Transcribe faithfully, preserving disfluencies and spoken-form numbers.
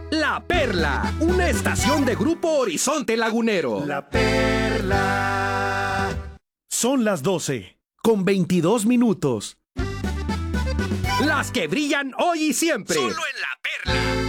La Perla, una estación de Grupo Horizonte Lagunero. La Perla. Son las doce, con veintidós minutos. Las que brillan hoy y siempre. Solo en La Perla.